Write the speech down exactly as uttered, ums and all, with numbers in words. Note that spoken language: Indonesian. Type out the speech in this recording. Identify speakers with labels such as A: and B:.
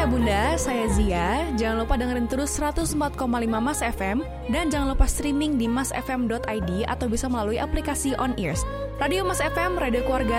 A: Ayah Bunda, saya Zia. Jangan lupa dengerin terus seratus empat koma lima Mas F M dan jangan lupa streaming di mas f m dot i d atau bisa melalui aplikasi On Ears. Radio Mas F M, radio keluarga